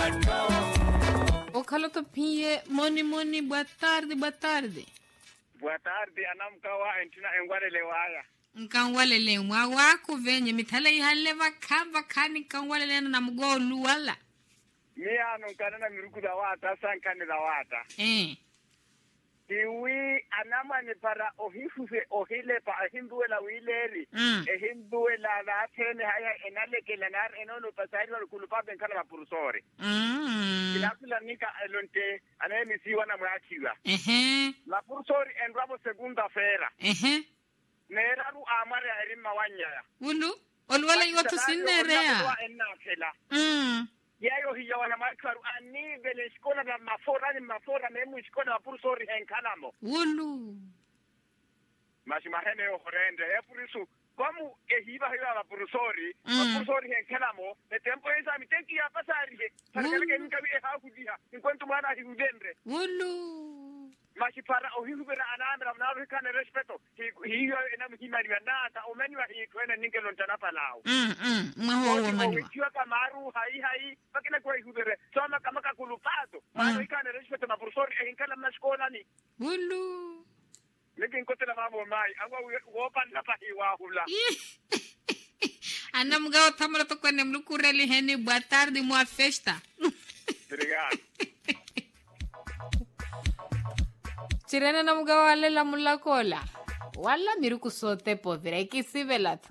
O caloto pie, moni, boa tarde. Boa tarde, anamkawa entina engwalele waya. Nkanwalele mwa wako venye mithala ihale vakani nkanwalele na mgolu wala. Mia nunkanana mirukuda wata sankanida wata. Iwi anama ni para ohifuse ohile pa ahimbuela wileri. Ehimbuela la atene haya enaleke lanar enono pasari wa kulupabe nkana mapurusori. Kinafila nika elonte anayemi siwa na mwachiwa. Mapurusori enrabo segunda fera. Neraru amare airima wanyaya. Ulu? Olwala iwatu sinerea. Yayo hiya wana makaru ani vele shkola na mafora memu shkola na purusori henkalamo. Ulu. Mashimahene yo horende. Purisu, kwamu ehiba hiwa mapurusori henkalamo, ne tempo eza mitenki ya pasari he. Sarkaleke nikabi hakudiha. Nkwentu mwana hiudendre. Ulu. Mashipara ohihubera anamra mnaru hikane respeto. Hiyo enamhimani wa nata omeniwa hikuene ninkelo ntanapa lao. Maho omeniwa. Ohikiwa kamaru hai pakina kwa hihubere. Soma kamaka kulupado. Mano hikane respeto mapurusori hinkala mnashkola ni. Ulu. Niki nkote na mambo mai. Angwa wopan napa hiwahula. Anamgao tamara tokone mlukureli heni boa tarde mwa festa. Obrigado. Chirena na mga wale la mula kola. Wala miruku sote povira ikisibelata.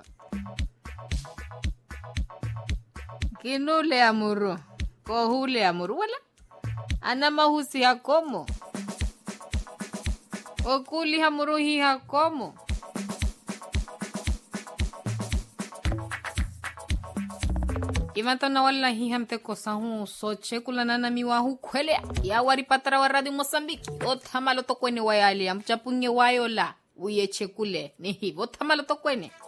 Kinule amuru. Kohule amuru. Wala. Ana mahusi hakomo. Okuli hamuru hi hakomo. Ivanto na wala hi hamte kosahu soche kulanana miwahu kwele ya waripatara wa Radio Mozambique othamalo tokweni wayali amchapunye wayola uyeche kule ni hivo othamalo tokweni